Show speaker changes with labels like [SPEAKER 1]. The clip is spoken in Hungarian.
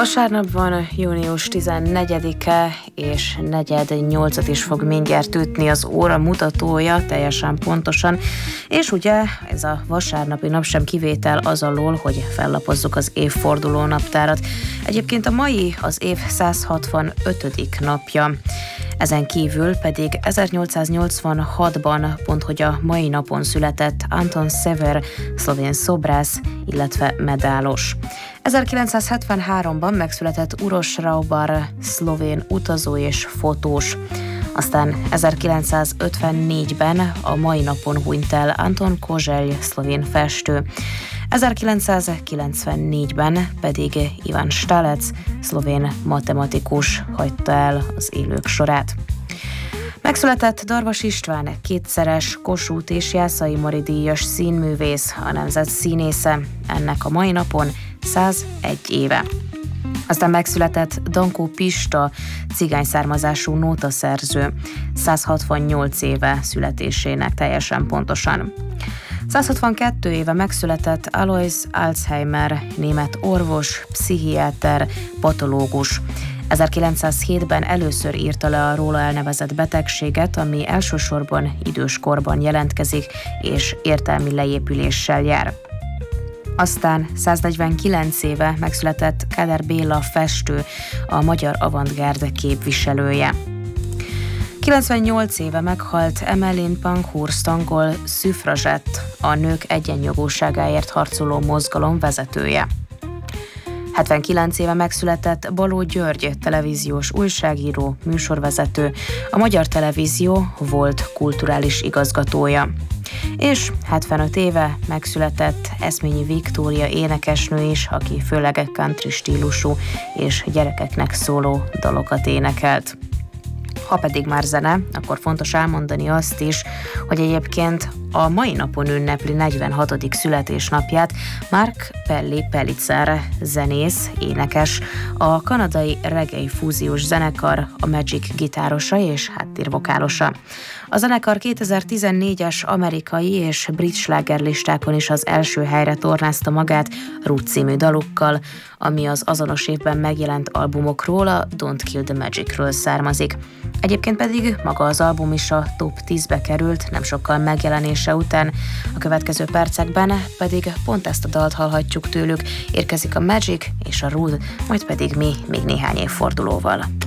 [SPEAKER 1] Vasárnap van, június 14-e, és 7:45 is fog mindjárt ütni az óra mutatója, teljesen pontosan. És ugye ez a vasárnapi nap sem kivétel az alól, hogy fellapozzuk az évforduló naptárat. Egyébként a mai az év 165. napja. Ezen kívül pedig 1886-ban, pont hogy a mai napon született Anton Sever, szlovén szobrász, illetve medálos. 1973-ban megszületett Uroš Raubar, szlovén utazó és fotós. Aztán 1954-ben a mai napon hunyt el Anton Koželj, szlovén festő. 1994-ben pedig Ivan Štalec, szlovén matematikus hagyta el az élők sorát. Megszületett Darvas István, kétszeres Kossuth és Jászai Mari díjas színművész, a nemzet színésze. Ennek a mai napon 101 éve. Aztán megszületett Dankó Pista, cigány származású nótaszerző, 168 éve születésének teljesen pontosan. 162 éve megszületett Alois Alzheimer, német orvos, pszichiáter, patológus. 1907-ben először írta le a róla elnevezett betegséget, ami elsősorban időskorban jelentkezik és értelmi leépüléssel jár. Aztán 149 éve megszületett Kádár Béla festő, a magyar avantgárd képviselője. 98 éve meghalt Emmeline Pankhurst, angol szüfrazsett, a nők egyenjogúságáért harcoló mozgalom vezetője. 79 éve megszületett Baló György, televíziós újságíró, műsorvezető, a Magyar Televízió volt kulturális igazgatója. És 75 éve megszületett Eszményi Viktória énekesnő is, aki főleg country stílusú és gyerekeknek szóló dalokat énekelt. Ha pedig már zene, akkor fontos elmondani azt is, hogy egyébként a mai napon ünnepli 46. születésnapját Mark Pelli-Pellicer, zenész, énekes, a kanadai reggae fúziós zenekar, a Magic gitárosa és háttérvokálosa. A zenekar 2014-es amerikai és brit slágerlistákon is az első helyre tornázta magát Root című dalukkal, ami az azonos évben megjelent albumokról, a Don't Kill the Magicről származik. Egyébként pedig maga az album is a top 10-be került, nem sokkal megjelenése után. A következő percekben pedig pont ezt a dalt hallhatjuk tőlük, érkezik a Magic és a Root, majd pedig mi még néhány évfordulóval.